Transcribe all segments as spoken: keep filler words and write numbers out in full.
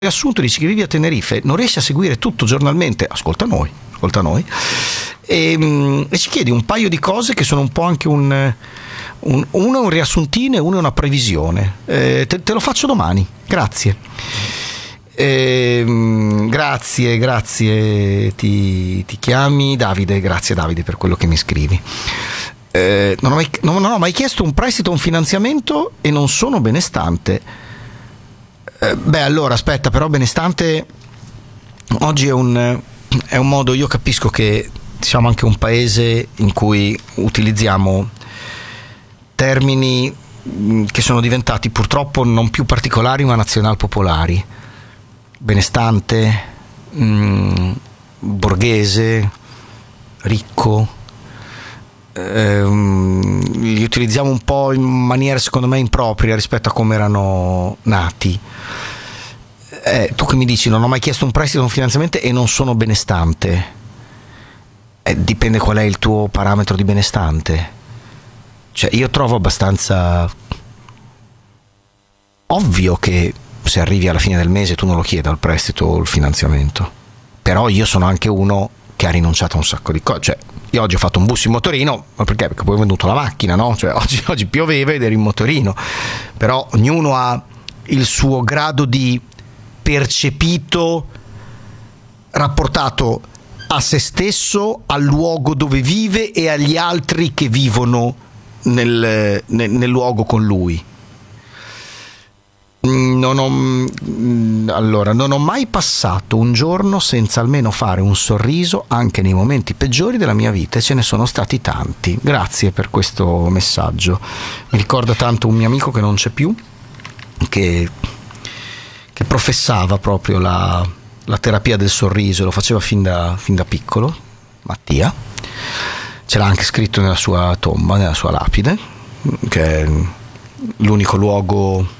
riassunto dici che vivi a Tenerife, non riesci a seguire tutto giornalmente, ascolta noi, ascolta noi e, e ci chiedi un paio di cose che sono un po' anche un, un uno è un riassuntino e uno è una previsione. Eh, te, te lo faccio domani, grazie. Eh, grazie, grazie, ti, ti chiami Davide, grazie Davide per quello che mi scrivi. Eh, non, ho mai, non, non ho mai chiesto un prestito o un finanziamento e non sono benestante. Eh, beh, allora aspetta, però benestante oggi è un, è un modo, io capisco che siamo anche un paese in cui utilizziamo termini che sono diventati purtroppo non più particolari ma nazional-popolari. Benestante, mh, borghese, ricco, ehm, li utilizziamo un po' in maniera secondo me impropria rispetto a come erano nati. Eh, tu che mi dici non ho mai chiesto un prestito o un finanziamento e non sono benestante, eh, dipende qual è il tuo parametro di benestante. Cioè io trovo abbastanza ovvio che se arrivi alla fine del mese tu non lo chieda il prestito o il finanziamento, però io sono anche uno che ha rinunciato a un sacco di cose. Cioè io oggi ho fatto un bus in motorino, ma perché? Perché poi ho venduto la macchina, no? Cioè oggi, oggi pioveva ed ero in motorino, però ognuno ha il suo grado di percepito rapportato a se stesso, al luogo dove vive e agli altri che vivono nel, nel, nel luogo con lui. Non ho, allora, non ho mai passato un giorno senza almeno fare un sorriso anche nei momenti peggiori della mia vita e ce ne sono stati tanti. Grazie per questo messaggio. Mi ricorda tanto un mio amico che non c'è più, che, che professava proprio la, la terapia del sorriso, lo faceva fin da, fin da piccolo, Mattia. Ce l'ha anche scritto nella sua tomba, nella sua lapide, che è l'unico luogo,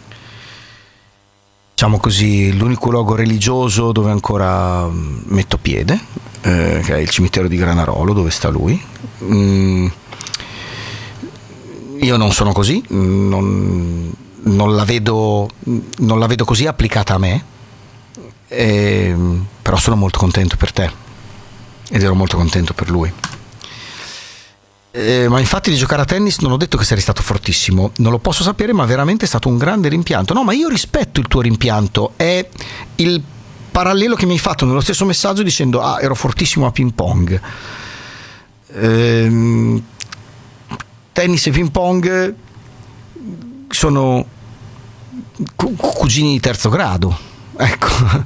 diciamo così, l'unico luogo religioso dove ancora metto piede, eh, che è il cimitero di Granarolo dove sta lui. Mm, io non sono così, non, non la vedo non la vedo così applicata a me, eh, però sono molto contento per te ed ero molto contento per lui. Eh, ma infatti di giocare a tennis non ho detto che sei stato fortissimo, non lo posso sapere, ma veramente è stato un grande rimpianto. No, ma io rispetto il tuo rimpianto, è il parallelo che mi hai fatto nello stesso messaggio dicendo ah, ero fortissimo a ping pong. Eh, tennis e ping pong sono cu- cugini di terzo grado, ecco.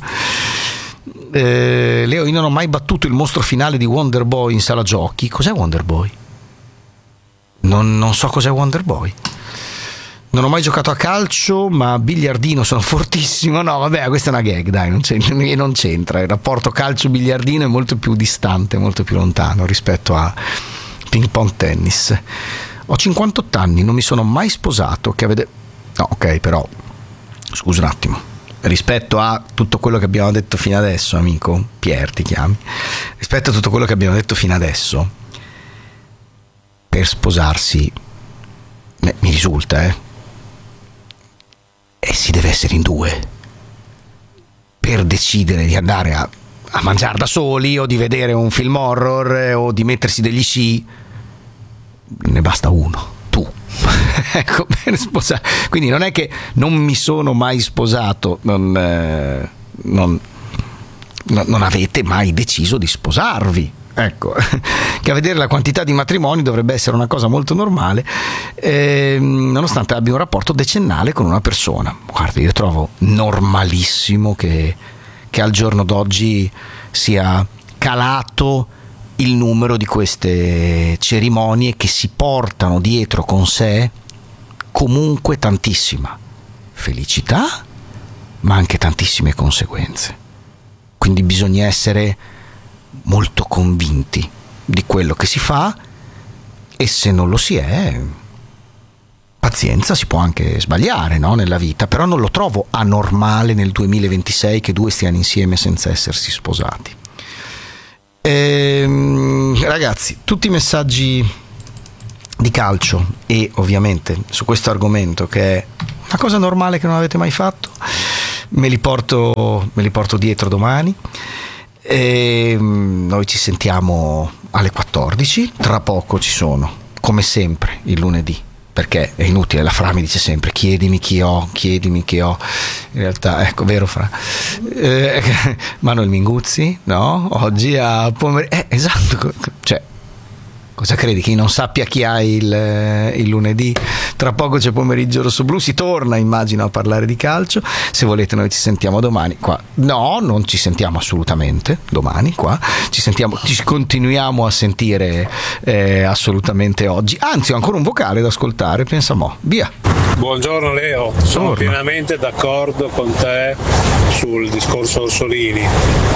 Eh, Leo, io non ho mai battuto il mostro finale di Wonder Boy in sala giochi. Cos'è Wonder Boy? Non, non so cos'è Wonder Boy. Non ho mai giocato a calcio, ma a biliardino sono fortissimo. No, vabbè, questa è una gag, dai, non c'entra, non c'entra. Il rapporto calcio-biliardino è molto più distante, molto più lontano rispetto a ping pong tennis. Ho cinquantotto anni, non mi sono mai sposato. Che avete... No, ok, però scusa un attimo. Rispetto a tutto quello che abbiamo detto fino adesso, amico Pier ti chiami, rispetto a tutto quello che abbiamo detto fino adesso, per sposarsi eh, mi risulta eh e si deve essere in due per decidere di andare a, a mangiare da soli o di vedere un film horror eh, o di mettersi degli sci, ne basta uno, tu. Ecco, per sposare. Quindi non è che non mi sono mai sposato, non, eh, non, no, non avete mai deciso di sposarvi. Ecco, che a vedere la quantità di matrimoni dovrebbe essere una cosa molto normale, eh, nonostante abbia un rapporto decennale con una persona. Guarda, io trovo normalissimo che, che al giorno d'oggi sia calato il numero di queste cerimonie che si portano dietro con sé comunque tantissima felicità, ma anche tantissime conseguenze. Quindi bisogna essere molto convinti di quello che si fa e se non lo si è, pazienza, si può anche sbagliare, no, nella vita, però non lo trovo anormale nel duemilaventisei che due stiano insieme senza essersi sposati. Ehm, ragazzi, tutti i messaggi di calcio e ovviamente su questo argomento che è una cosa normale che non avete mai fatto me li porto, me li porto dietro domani. E noi ci sentiamo alle quattordici. Tra poco ci sono, come sempre, il lunedì, perché è inutile, la Fra mi dice sempre chiedimi chi ho, chiedimi chi ho. In realtà, ecco, vero Fra, eh, Manuel Minguzzi, no? Oggi a pomeriggio, eh, esatto, cioè cosa credi, che non sappia chi ha il, il lunedì? Tra poco c'è pomeriggio rosso-blu, si torna immagino a parlare di calcio. Se volete noi ci sentiamo domani qua. No, non ci sentiamo assolutamente domani qua, ci sentiamo, ci continuiamo a sentire eh, assolutamente oggi. Anzi, ho ancora un vocale da ascoltare, pensa mo, via. Buongiorno Leo, sono Buongiorno. pienamente d'accordo con te sul discorso Orsolini.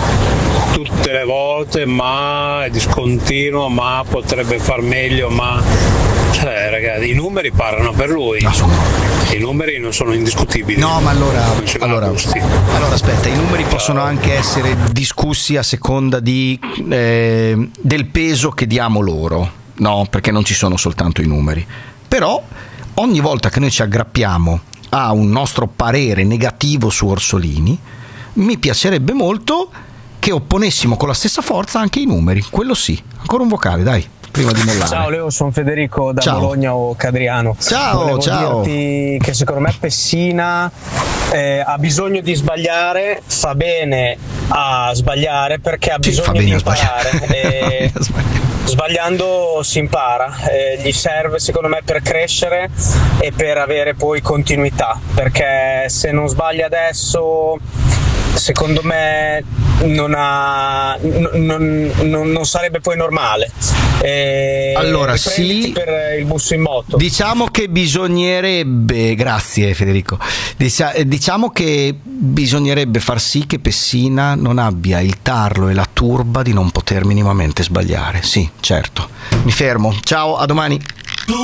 Tutte le volte, ma è discontinuo, ma potrebbe far meglio, ma cioè ragazzi, i numeri parlano per lui. No, sono... I numeri non sono indiscutibili. No, ma allora, allora, gusti. allora aspetta, i numeri possono anche essere discussi a seconda di, eh, del peso che diamo loro, no? Perché non ci sono soltanto i numeri. Però ogni volta che noi ci aggrappiamo a un nostro parere negativo su Orsolini, mi piacerebbe molto che opponessimo con la stessa forza anche i numeri, quello sì. Ancora un vocale, dai, prima di mollare. Ciao Leo, sono Federico da Ciao. Bologna o Cadriano. Ciao, Volevo ciao. dirti che secondo me Pessina eh, ha bisogno di sbagliare, fa bene a sbagliare perché ha Sì, bisogno fa bene di a imparare. sbagliare. E A sbagliare. sbagliando si impara, eh, gli serve secondo me per crescere e per avere poi continuità, perché se non sbaglia adesso secondo me non, ha, non, non, non sarebbe poi normale. E allora sì, per il bus in moto. Diciamo che bisognerebbe, grazie Federico, diciamo che bisognerebbe far sì che Pessina non abbia il tarlo e la turba di non poter minimamente sbagliare. Sì, certo. Mi fermo, ciao, a domani.